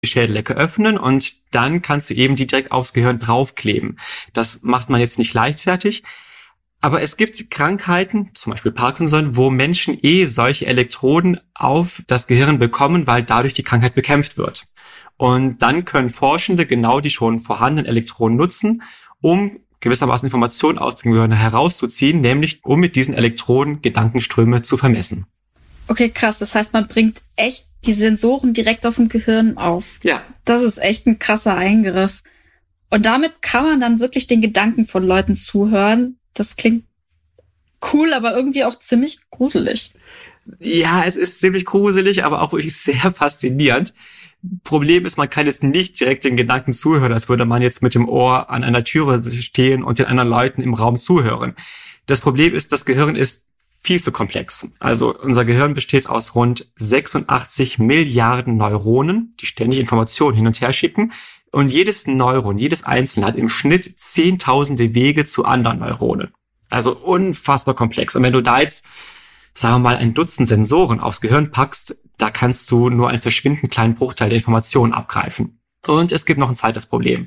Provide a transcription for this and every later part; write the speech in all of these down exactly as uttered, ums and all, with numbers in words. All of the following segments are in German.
die Schädeldecke öffnen und dann kannst du eben die direkt aufs Gehirn draufkleben. Das macht man jetzt nicht leichtfertig. Aber es gibt Krankheiten, zum Beispiel Parkinson, wo Menschen eh solche Elektroden auf das Gehirn bekommen, weil dadurch die Krankheit bekämpft wird. Und dann können Forschende genau die schon vorhandenen Elektroden nutzen, um gewissermaßen Informationen aus dem Gehirn herauszuziehen, nämlich um mit diesen Elektroden Gedankenströme zu vermessen. Okay, krass. Das heißt, man bringt echt die Sensoren direkt auf dem Gehirn auf. Ja. Das ist echt ein krasser Eingriff. Und damit kann man dann wirklich den Gedanken von Leuten zuhören. Das klingt cool, aber irgendwie auch ziemlich gruselig. Ja, es ist ziemlich gruselig, aber auch wirklich sehr faszinierend. Problem ist, man kann jetzt nicht direkt den Gedanken zuhören, als würde man jetzt mit dem Ohr an einer Türe stehen und den anderen Leuten im Raum zuhören. Das Problem ist, das Gehirn ist viel zu komplex. Also unser Gehirn besteht aus rund sechsundachtzig Milliarden Neuronen, die ständig Informationen hin und her schicken. Und jedes Neuron, jedes Einzelne hat im Schnitt zehntausende Wege zu anderen Neuronen. Also unfassbar komplex. Und wenn du da jetzt, sagen wir mal, ein Dutzend Sensoren aufs Gehirn packst, da kannst du nur einen verschwindend kleinen Bruchteil der Informationen abgreifen. Und es gibt noch ein zweites Problem.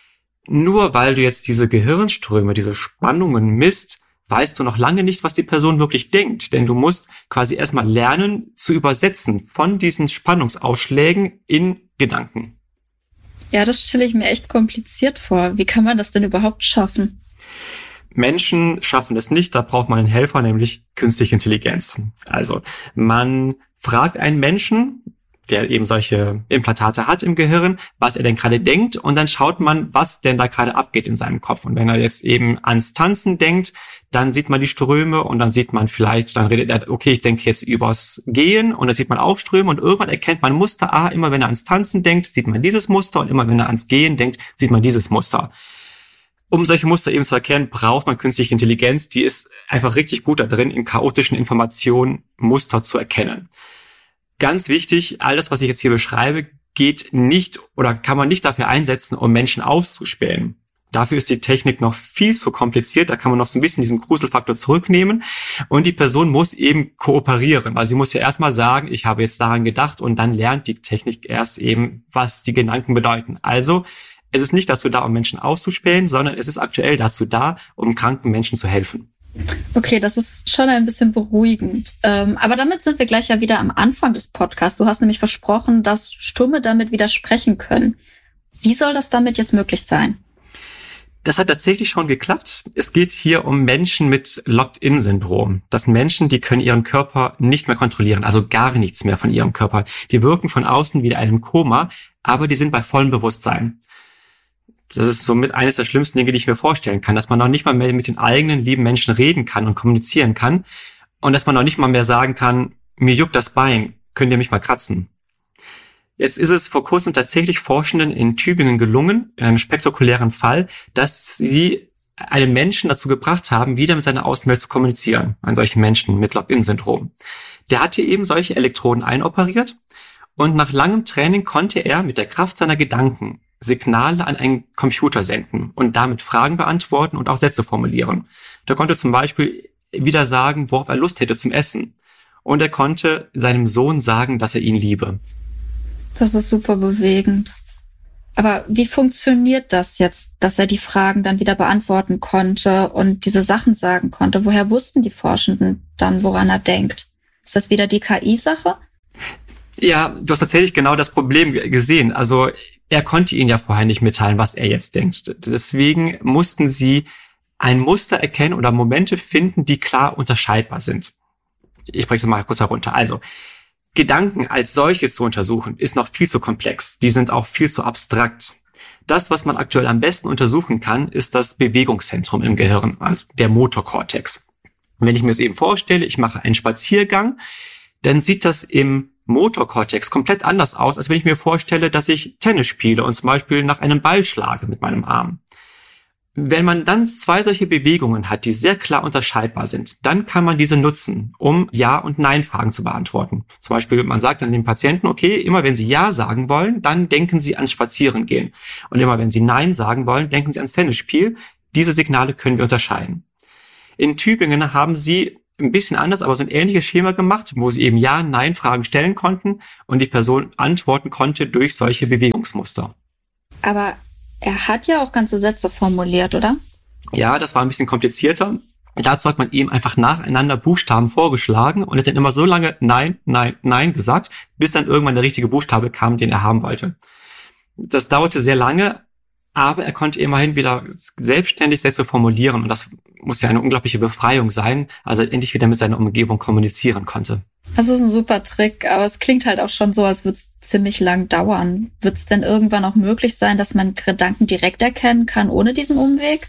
Nur weil du jetzt diese Gehirnströme, diese Spannungen misst, weißt du noch lange nicht, was die Person wirklich denkt. Denn du musst quasi erstmal lernen zu übersetzen von diesen Spannungsausschlägen in Gedanken. Ja, das stelle ich mir echt kompliziert vor. Wie kann man das denn überhaupt schaffen? Menschen schaffen es nicht, da braucht man einen Helfer, nämlich künstliche Intelligenz. Also man fragt einen Menschen, der eben solche Implantate hat im Gehirn, was er denn gerade denkt, und dann schaut man, was denn da gerade abgeht in seinem Kopf. Und wenn er jetzt eben ans Tanzen denkt, dann sieht man die Ströme und dann sieht man vielleicht, dann redet er, okay, ich denke jetzt übers Gehen, und dann sieht man auch Ströme und irgendwann erkennt man Muster. Ah, immer wenn er ans Tanzen denkt, sieht man dieses Muster, und immer wenn er ans Gehen denkt, sieht man dieses Muster. Um solche Muster eben zu erkennen, braucht man künstliche Intelligenz. Die ist einfach richtig gut da drin, in chaotischen Informationen Muster zu erkennen. Ganz wichtig, alles, was ich jetzt hier beschreibe, geht nicht oder kann man nicht dafür einsetzen, um Menschen auszuspähen. Dafür ist die Technik noch viel zu kompliziert. Da kann man noch so ein bisschen diesen Gruselfaktor zurücknehmen. Und die Person muss eben kooperieren. Also sie muss ja erstmal sagen, ich habe jetzt daran gedacht, und dann lernt die Technik erst eben, was die Gedanken bedeuten. Also es ist nicht dazu da, um Menschen auszuspähen, sondern es ist aktuell dazu da, um kranken Menschen zu helfen. Okay, das ist schon ein bisschen beruhigend. Ähm, aber damit sind wir gleich ja wieder am Anfang des Podcasts. Du hast nämlich versprochen, dass Stumme damit widersprechen können. Wie soll das damit jetzt möglich sein? Das hat tatsächlich schon geklappt. Es geht hier um Menschen mit Locked-in-Syndrom. Das sind Menschen, die können ihren Körper nicht mehr kontrollieren, also gar nichts mehr von ihrem Körper. Die wirken von außen wie in einem Koma, aber die sind bei vollem Bewusstsein. Das ist somit eines der schlimmsten Dinge, die ich mir vorstellen kann, dass man noch nicht mal mehr mit den eigenen lieben Menschen reden kann und kommunizieren kann und dass man noch nicht mal mehr sagen kann, mir juckt das Bein, könnt ihr mich mal kratzen. Jetzt ist es vor kurzem tatsächlich Forschenden in Tübingen gelungen, in einem spektakulären Fall, dass sie einen Menschen dazu gebracht haben, wieder mit seiner Außenwelt zu kommunizieren, einen solchen Menschen mit Locked-in-Syndrom. Der hatte eben solche Elektroden einoperiert und nach langem Training konnte er mit der Kraft seiner Gedanken Signale an einen Computer senden und damit Fragen beantworten und auch Sätze formulieren. Der konnte zum Beispiel wieder sagen, worauf er Lust hätte zum Essen. Und er konnte seinem Sohn sagen, dass er ihn liebe. Das ist super bewegend. Aber wie funktioniert das jetzt, dass er die Fragen dann wieder beantworten konnte und diese Sachen sagen konnte? Woher wussten die Forschenden dann, woran er denkt? Ist das wieder die K I-Sache? Ja, du hast tatsächlich genau das Problem gesehen. Also er konnte ihnen ja vorher nicht mitteilen, was er jetzt denkt. Deswegen mussten sie ein Muster erkennen oder Momente finden, die klar unterscheidbar sind. Ich breche es mal kurz herunter. Also Gedanken als solche zu untersuchen, ist noch viel zu komplex. Die sind auch viel zu abstrakt. Das, was man aktuell am besten untersuchen kann, ist das Bewegungszentrum im Gehirn, also der Motorkortex. Und wenn ich mir das eben vorstelle, ich mache einen Spaziergang, dann sieht das im Motorkortex komplett anders aus, als wenn ich mir vorstelle, dass ich Tennis spiele und zum Beispiel nach einem Ball schlage mit meinem Arm. Wenn man dann zwei solche Bewegungen hat, die sehr klar unterscheidbar sind, dann kann man diese nutzen, um Ja- und Nein-Fragen zu beantworten. Zum Beispiel, man sagt dann dem Patienten, okay, immer wenn Sie Ja sagen wollen, dann denken Sie ans Spazierengehen. Und immer wenn Sie Nein sagen wollen, denken Sie ans Tennisspiel. Diese Signale können wir unterscheiden. In Tübingen haben sie ein bisschen anders, aber so ein ähnliches Schema gemacht, wo sie eben Ja-Nein-Fragen stellen konnten und die Person antworten konnte durch solche Bewegungsmuster. Aber er hat ja auch ganze Sätze formuliert, oder? Ja, das war ein bisschen komplizierter. Dazu hat man ihm einfach nacheinander Buchstaben vorgeschlagen und hat dann immer so lange Nein, Nein, Nein gesagt, bis dann irgendwann der richtige Buchstabe kam, den er haben wollte. Das dauerte sehr lange, aber er konnte immerhin wieder selbstständig Sätze formulieren und das muss ja eine unglaubliche Befreiung sein, also endlich wieder mit seiner Umgebung kommunizieren konnte. Das ist ein super Trick, aber es klingt halt auch schon so, als würde es ziemlich lang dauern. Wird es denn irgendwann auch möglich sein, dass man Gedanken direkt erkennen kann, ohne diesen Umweg?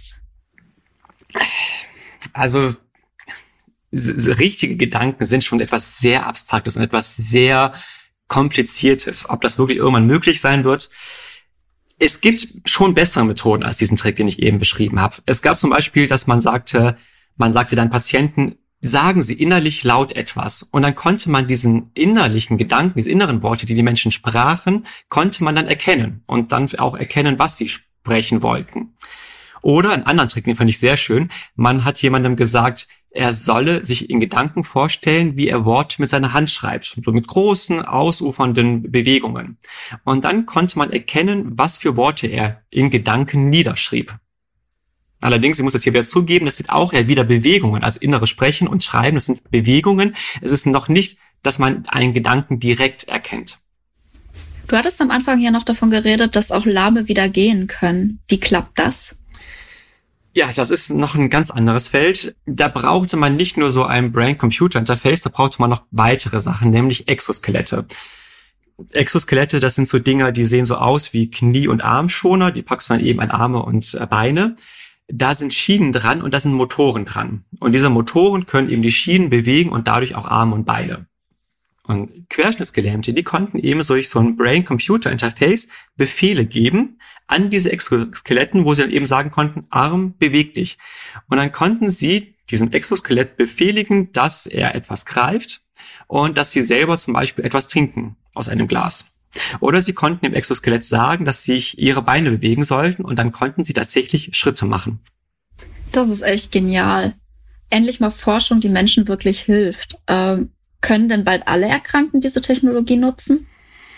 Also richtige Gedanken sind schon etwas sehr Abstraktes und etwas sehr Kompliziertes. Ob das wirklich irgendwann möglich sein wird? Es gibt schon bessere Methoden als diesen Trick, den ich eben beschrieben habe. Es gab zum Beispiel, dass man sagte, man sagte dann Patienten, sagen Sie innerlich laut etwas. Und dann konnte man diesen innerlichen Gedanken, diese inneren Worte, die die Menschen sprachen, konnte man dann erkennen und dann auch erkennen, was sie sprechen wollten. Oder einen anderen Trick, den fand ich sehr schön. Man hat jemandem gesagt, er solle sich in Gedanken vorstellen, wie er Worte mit seiner Hand schreibt. So mit großen, ausufernden Bewegungen. Und dann konnte man erkennen, was für Worte er in Gedanken niederschrieb. Allerdings, ich muss das hier wieder zugeben, das sind auch ja wieder Bewegungen, also innere Sprechen und Schreiben, das sind Bewegungen. Es ist noch nicht, dass man einen Gedanken direkt erkennt. Du hattest am Anfang ja noch davon geredet, dass auch Lahme wieder gehen können. Wie klappt das? Ja, das ist noch ein ganz anderes Feld. Da brauchte man nicht nur so ein Brain-Computer-Interface, da brauchte man noch weitere Sachen, nämlich Exoskelette. Exoskelette, das sind so Dinger, die sehen so aus wie Knie- und Armschoner, die packst du dann eben an Arme und Beine. Da sind Schienen dran und da sind Motoren dran. Und diese Motoren können eben die Schienen bewegen und dadurch auch Arme und Beine. Und Querschnittsgelähmte, die konnten eben durch so ein Brain-Computer-Interface Befehle geben an diese Exoskeletten, wo sie dann eben sagen konnten, Arm, beweg dich. Und dann konnten sie diesem Exoskelett befehligen, dass er etwas greift und dass sie selber zum Beispiel etwas trinken aus einem Glas. Oder sie konnten dem Exoskelett sagen, dass sich ihre Beine bewegen sollten und dann konnten sie tatsächlich Schritte machen. Das ist echt genial. Endlich mal Forschung, die Menschen wirklich hilft. Ähm, können denn bald alle Erkrankten diese Technologie nutzen?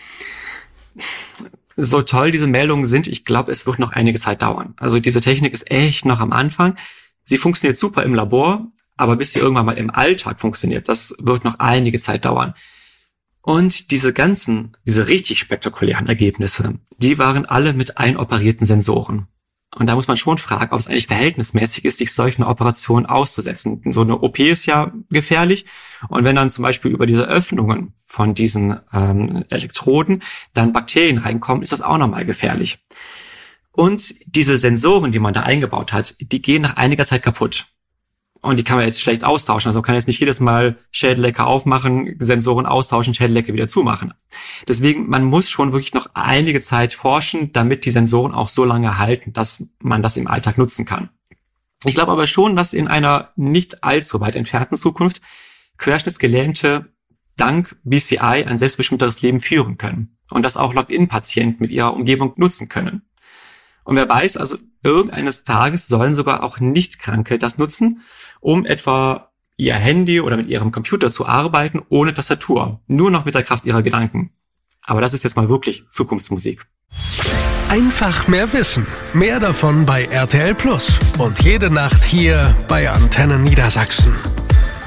So toll diese Meldungen sind, ich glaube, es wird noch einige Zeit dauern. Also diese Technik ist echt noch am Anfang. Sie funktioniert super im Labor, aber bis sie irgendwann mal im Alltag funktioniert, das wird noch einige Zeit dauern. Und diese ganzen, diese richtig spektakulären Ergebnisse, die waren alle mit einoperierten Sensoren. Und da muss man schon fragen, ob es eigentlich verhältnismäßig ist, sich solch eine Operation auszusetzen. So eine O P ist ja gefährlich. Und wenn dann zum Beispiel über diese Öffnungen von diesen ähm, Elektroden dann Bakterien reinkommen, ist das auch nochmal gefährlich. Und diese Sensoren, die man da eingebaut hat, die gehen nach einiger Zeit kaputt. Und die kann man jetzt schlecht austauschen. Also man kann jetzt nicht jedes Mal Schädeldecke aufmachen, Sensoren austauschen, Schädeldecke wieder zumachen. Deswegen, man muss schon wirklich noch einige Zeit forschen, damit die Sensoren auch so lange halten, dass man das im Alltag nutzen kann. Ich glaube aber schon, dass in einer nicht allzu weit entfernten Zukunft Querschnittsgelähmte dank B C I ein selbstbestimmteres Leben führen können. Und das auch Login-Patienten mit ihrer Umgebung nutzen können. Und wer weiß, also irgendeines Tages sollen sogar auch Nicht-Kranke das nutzen, um etwa ihr Handy oder mit ihrem Computer zu arbeiten, ohne Tastatur. Nur noch mit der Kraft ihrer Gedanken. Aber das ist jetzt mal wirklich Zukunftsmusik. Einfach mehr wissen. Mehr davon bei R T L Plus. Und jede Nacht hier bei Antenne Niedersachsen.